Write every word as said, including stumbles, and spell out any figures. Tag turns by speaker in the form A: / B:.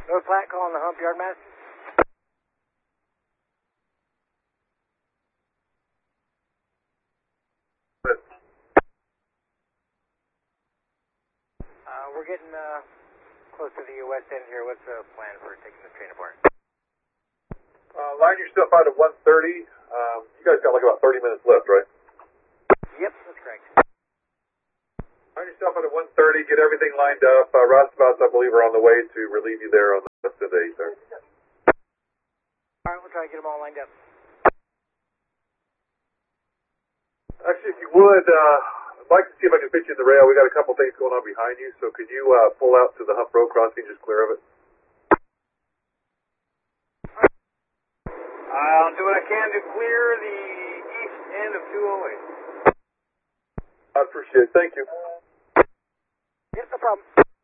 A: North Platte calling the hump yard master. Uh, we're getting uh, close to the west end here. What's the plan for taking the train apart?
B: Uh, line your stuff out at one thirty. Um, you guys got like about thirty minutes left, right?
A: Yep, that's correct.
B: Line your stuff out at one thirty. Get everything lined up. Uh, roustabouts, I believe, are on the way to relieve you there on the west end of eight there.
A: All right, we'll try to get them all lined up.
B: Actually, if you would, uh, I'd like to see if I can fit you in the rail. We got a couple things going on behind you, so could you uh, pull out to the Hump Road crossing, just clear of it?
A: I'll do what I can to clear the east end of two oh eight.
B: I appreciate it. Thank you.
A: Yep, no problem.